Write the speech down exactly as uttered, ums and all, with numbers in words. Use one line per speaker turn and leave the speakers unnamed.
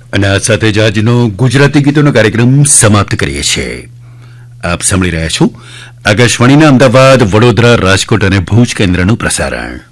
અને આ સાથે જ આજનો ગુજરાતી ગીતોનો કાર્યક્રમ સમાપ્ત કરીએ છીએ. આપ સાંભળી રહ્યા છો આકાશવાણીના અમદાવાદ, વડોદરા, રાજકોટ અને ભુજ કેન્દ્રનું પ્રસારણ.